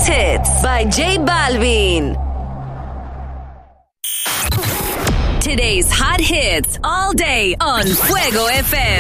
Greatest Hits by J Balvin. Today's hot hits all day on Fuego FM.